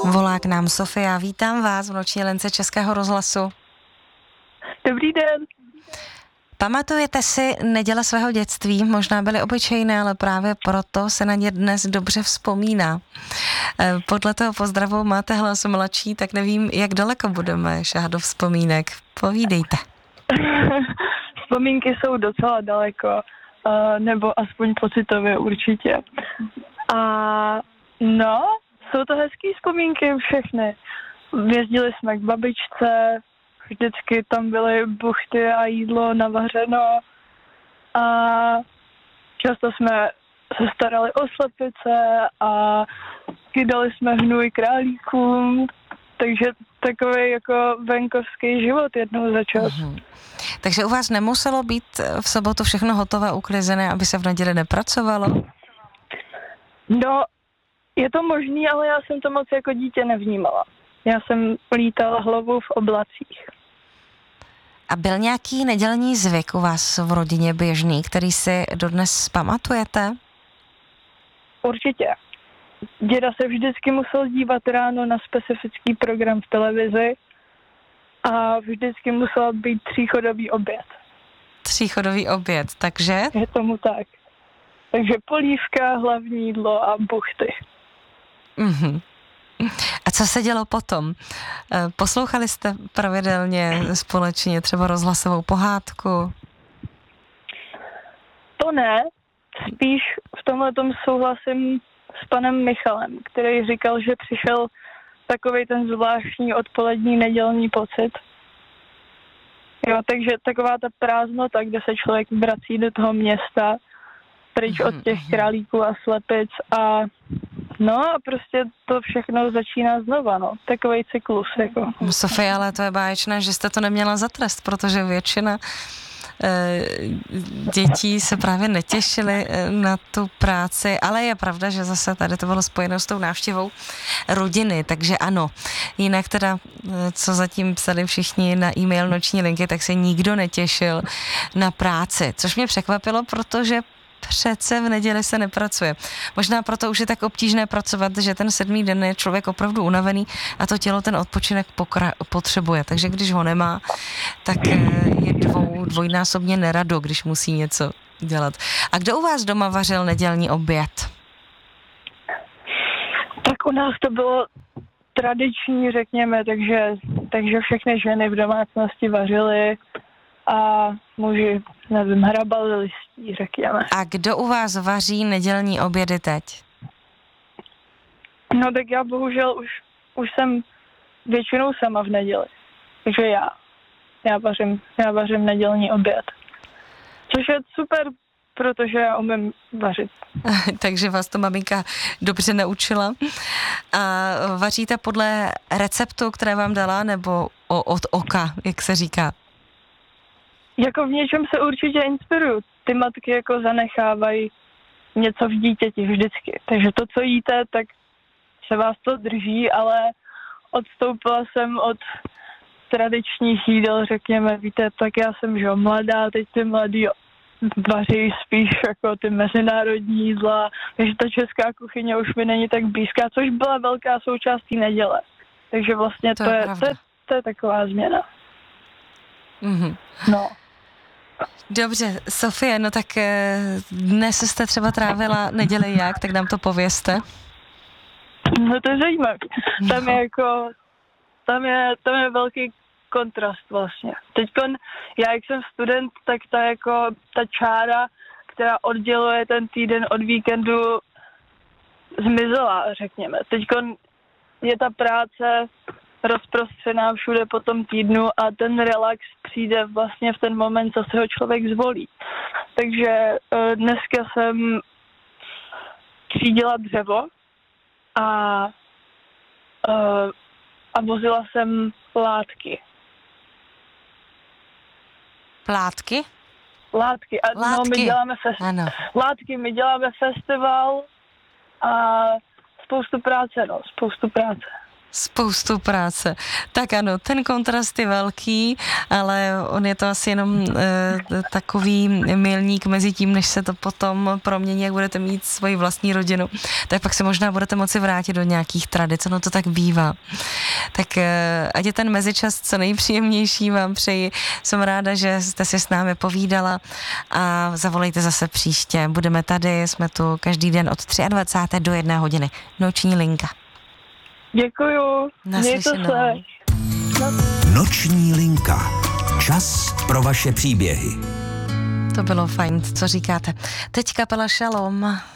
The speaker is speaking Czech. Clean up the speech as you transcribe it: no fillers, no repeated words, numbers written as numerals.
Volá k nám Sofia. Vítám vás v noční lince Českého rozhlasu. Dobrý den. Pamatujete si neděle svého dětství? Možná byly obyčejné, ale právě proto se na ně dnes dobře vzpomíná. Podle toho pozdravu máte hlas mladší, tak nevím, jak daleko budeme šahat do vzpomínek. Povídejte. Vzpomínky jsou docela daleko, nebo aspoň pocitově určitě. A no, jsou to hezký vzpomínky všechny. Jezdili jsme k babičce, vždycky tam byly buchty a jídlo navařeno a často jsme se starali o slepice a kydali jsme hnůj králíkům, takže takový jako venkovský život jednou za čas. Takže u vás nemuselo být v sobotu všechno hotové, uklizené, aby se v neděli nepracovalo? No, je to možný, ale já jsem to moc jako dítě nevnímala. Já jsem lítala hlavou v oblacích. A byl nějaký nedělní zvyk u vás v rodině běžný, který si dodnes pamatujete? Určitě. Děda se vždycky musel dívat ráno na specifický program v televizi a vždycky musel být tříchodový oběd. Tříchodový oběd, takže? Je tomu tak. Takže polívka, hlavní jídlo a buchty. Mhm. A co se dělo potom? Poslouchali jste pravidelně společně třeba rozhlasovou pohádku? To ne, spíš v tomhletom souhlasím s panem Michalem, který říkal, že přišel takovej ten zvláštní odpolední nedělní pocit. Jo, takže taková ta prázdnota, kde se člověk vrací do toho města, pryč od těch králíků a slepic a no a prostě to všechno začíná znova, no. Takovej cyklus, jako. Sofie, ale to je báječné, že jste to neměla za trest, protože většina dětí se právě netěšily na tu práci, ale je pravda, že zase tady to bylo spojeno s tou návštěvou rodiny, takže ano. Jinak teda, co zatím psali všichni na e-mail Noční linky, tak se nikdo netěšil na práci, což mě překvapilo, protože přece v neděli se nepracuje. Možná proto už je tak obtížné pracovat, že ten 7. den je člověk opravdu unavený a to tělo ten odpočinek potřebuje. Takže když ho nemá, tak je dvojnásobně nerado, když musí něco dělat. A kdo u vás doma vařil nedělní oběd? Tak u nás to bylo tradiční, řekněme, takže všechny ženy v domácnosti vařily a muži, nevím, hrabali listí, řekněme. A kdo u vás vaří nedělní obědy teď? No tak já bohužel už jsem většinou sama v neděli. Takže já vařím nedělní oběd. Což je super, protože já umím vařit. Takže vás to maminka dobře naučila. A vaříte podle receptu, které vám dala, nebo od oka, jak se říká? Jako v něčem se určitě inspiruju. Ty matky jako zanechávají něco v dítěti vždycky. Takže to, co jíte, tak se vás to drží, ale odstoupila jsem od tradičních jídel, řekněme, víte, tak já jsem, že mladá, teď ty mladí vaří spíš jako ty mezinárodní jídla, takže ta česká kuchyně už mi není tak blízká, což byla velká součást té neděle. Takže vlastně to je taková změna. Mm-hmm. No. Dobře, Sofie, no tak dnes jste třeba trávila neděli jak, tak nám to povězte. No to je zajímavé. Tam je velký kontrast vlastně. Teďkon, já jak jsem student, tak ta čára, která odděluje ten týden od víkendu, zmizela, řekněme. Teďkon je ta práce rozprostřená všude po tom týdnu a ten relax přijde vlastně v ten moment, co se ho člověk zvolí. Takže dneska jsem třídila dřevo a vozila jsem látky. Plátky? Látky. No, my děláme látky, my děláme festival a spoustu práce. spoustu práce. Tak ano, ten kontrast je velký, ale on je to asi jenom takový milník mezi tím, než se to potom promění, jak budete mít svoji vlastní rodinu. Tak pak se možná budete moci vrátit do nějakých tradic, no to tak bývá. Tak ať je ten mezičas co nejpříjemnější, vám přeji. Jsem ráda, že jste si s námi povídala a zavolejte zase příště. Budeme tady, jsme tu každý den od 23. do 1 hodiny. Noční linka. Děkuju. Naslyšenou. Noční linka. Čas pro vaše příběhy. To bylo fajn, co říkáte. Teď kapela Šalom.